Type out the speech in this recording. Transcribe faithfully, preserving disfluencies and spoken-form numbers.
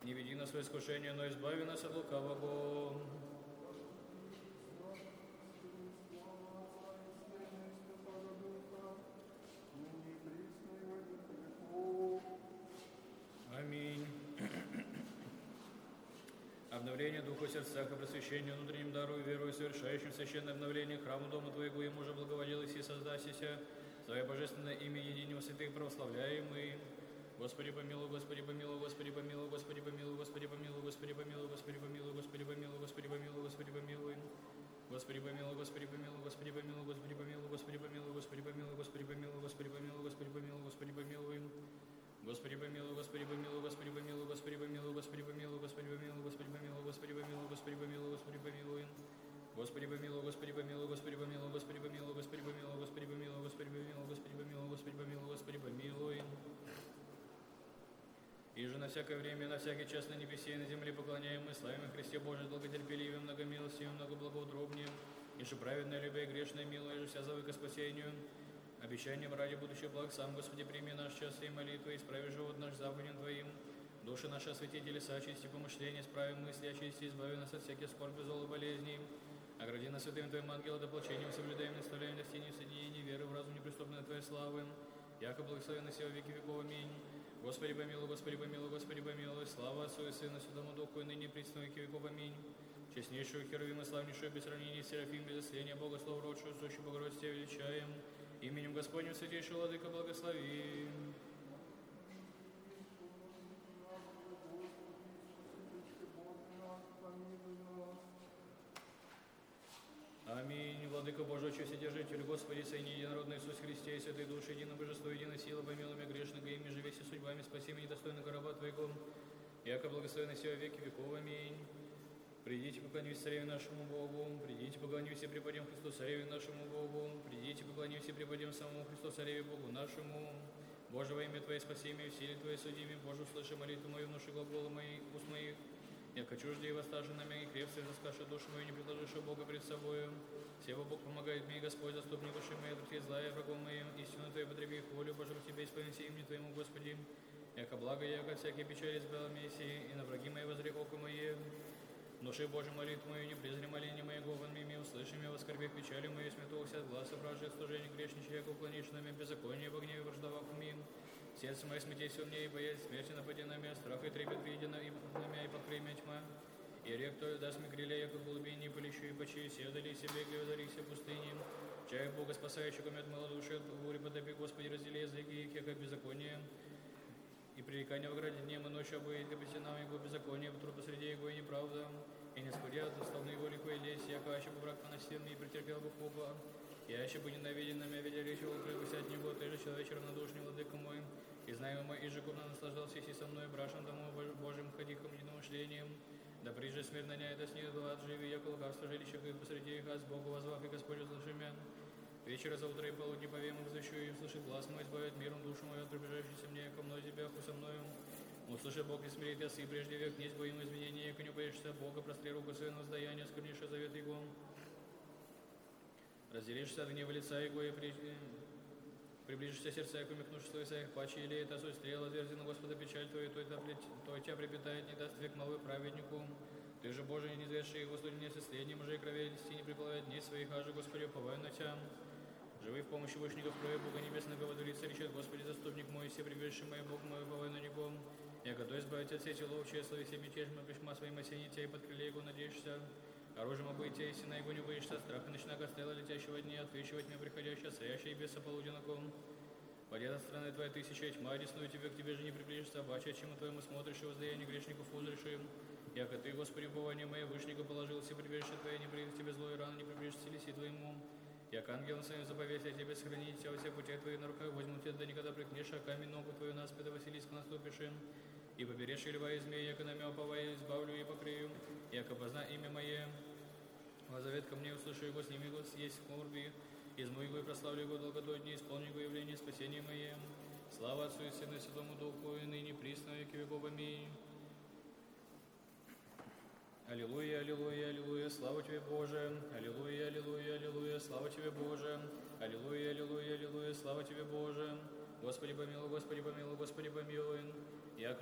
Не веди нас в искушение, но избави нас от лукавого. Аминь. Обновление Духа в сердцах и просвещение внутренним дару и верою, совершающим священное обновление храма Дома Твоего, и мужа благоволилось и создасися, Твое божественное имя единего святых прославляем мы. Господи помилуй, Господи помилуй, Господи помилуй, Господи помилуй, Господи помилуй, Господи помилуй, Господи помилуй, Господи помилуй, Господи помилуй, Господи помилуй. Господи помилуй, Господи помилуй, Господи помилуй, Господи помилуй, Господи помилуй, Господи помилуй, Господи помилуй, Господи помилуй, Господи помилуй, Господи помилуй. Господи помилуй, Господи помилуй, Господи помилуй, Господи помилуй, Господи помилуй, Господи помилуй, Господи помилуй, Господи помилуй, Господи помилуй, Господи помилуй. Господи помилуй, Господи помилуй, Господи помилуй, Господи помилуй, Господи помилуй, Господи помилуй, Господи помилуй, Господи помилуй, Господи помилуй, Господи помилуй. И же на всякое время, на всякий час на небесе и на земле поклоняем мы, славим Христе Божие, долготерпеливым, многомилостивым, многоблагоудробнее, и же праведное, любя и грешное, милое, и же вся зовы ко спасению. Обещанием ради будущих благ сам, Господи, прими наш час и молитвы, исправи живот наш заповедям Твоим. Души наши освети телеса, очисти помышления, исправи мысли, очисти, избави нас от всяких скорби, зол и болезней. Огради нас святым Твоим ангелом, дополчением, соблюдаем, наставляем на стене соединения, веры в разум неприступной Твоей славы. Яко благословенный сего веки веков, аминь. Господи помилуй, Господи помилуй, Господи помилуй. Слава Отцу и Сыну, Святому Духу, и ныне присно веки веков, аминь. Честнейшую Херувима, славнейшую без сравнения, Серафим, без осления, Бога, Слово родшую, сущую Богородицу Тебя величаем. Именем Господним святейшего Владыка благослови. Аминь. Владыка Божий, Вседержитель, Господи, Сын единородный Иисус Христе, и Святой Души, единое Божество, единая сила, помилуй меня грешного, ими живи все судьбами, спаси меня недостойного раба Твоего, яко благословенный сего веки веков. Аминь. Придите, поклонюсь цареве нашему Богу, придите, поклонюсь и преподем Христу цареве нашему Богу, придите, поклонюсь и преподем самому Христу цареве Богу нашему. Боже, во имя Твое спаси меня, в силе Твоей суди меня, Боже, услыши молитву мою, внуши глаголы мои, уст моих. Яко чуждее восстажи на меня и крепцей заскаши душу мою, не предложишь Бога пред собою. Сего Бог помогает мне, Господь, заступник души моей, друг злая, врагом моим, истину Твою потреби их волю, Боже, в Тебе исполните имени Твоему, Господи. Яко благо, яко всякие печали избавил Мессии, и на враги мои возри око мое. Души Божий молитву мою, не презри моление моего, вон мими, услыши меня, воскорби печали мою, сметулся от гласа вражи, служение грешничье, яко уклонишь на меня, беззаконие в огне, враждовав мим. Сердце мое смятись сильнее, и боясь смерти напади на меня, страх и трепет видя на меня, и покрой меня тьма. И рек той даст мне крылья, яко глубине, и полещу, и почию, седали себе, и озарихся пустынем. Чай Бога спасающего мед малодушие, от бури потопи, Господи, раздели языки их, яко беззаконие. И пререкания в граде днем и ночью обоит, и стенам его беззаконие, труд посреди его и неправда. И не сходя от доставной его лихой лезь, яко аще бы брак поносил мне, и претерпел бы хлопа. Я еще бы ненавиден на меня, видя речь его, укрылся от него, ты же человек равнодушный, владыка мой. И знаем мой, и же курно наслаждался и со мной, брашем тому Божьим ходиком, единомышлением. Да приже смерть на ней, да с ней была отживи, яко лукавство жилища, и посреди их, а с Богу возвах, и Господь услыши меня. Вечера за утро и полудни повем их защу, и услышит глаз мой, избавит миром душу мою, от приближающейся мне, ко мной тебя, ху со мною. Услышит Бог и смирит я и прежде век, не избоим изменения, яко не боишься Бога, простри руку свою на воздаяние, скорнейший завет Его. Разделишься от гнева лица Его, и при... приближишься сердца, яко мекнувшись своих своих паче, или это суть стрела, зверзи на Господа печаль Твою, то то тебя припитает, не даст век малый праведнику. Ты же, Божий, не изведший его служение со средним, уже и крови листи не приплывает дней своих, а же, Господи, уповаю на Тебя. Живый в помощи вышников крови Бога Небесного, водолица речет, Господи, заступник мой, все прибежище мое, Бог мой, уповаю на Него. Я готов избавить от сети ловчие, слави все мятеж, мы пришма своим осенней Тебя, и под крылья Его надеешься. Оружием обойти, и сына Его не боишься, страха ночного стрела летящего дня, отвечивать мне приходящего, стоящий без полуденоком. Пойдет от страны Твоей тысяча тьма, десную Тебе, к Тебе же не приближишься, бача, чему Твоему смотришь, и воздаяние грешников узришь. Яко Ты, Господи, упование мое, вышника положил, все прибежище Твое, не придет Тебе зло и рано, не приближишься лиси Твоему. Яко ангелом своим заповедь, я Тебе сохранить Тебя во всех путях Твоих на руках, возьму Тебя, да никогда прикнешь, а камень ногу Твою наспеда Василиска наступишь им. И поберешь льва и змея, яко на меня уповая, избавлю и покрию, яко позна имя мое. Возовет ко мне, услышу его, сними его, съесть скорби, изму его и прославлю его долготой дни, исполни его явление, спасение мое. Слава Отцу и Сыну и Святому Духу, и ныне присно веки веков. Аминь. Аллилуйя, аллилуйя, аллилуйя, слава Тебе, Боже. Аллилуйя, аллилуйя, аллилуйя, слава Тебе, Боже. Аллилуйя, аллилуйя, аллилуйя, слава Тебе, Боже. Господи помилуй, Господи помилуй, Господи помилуй. Яко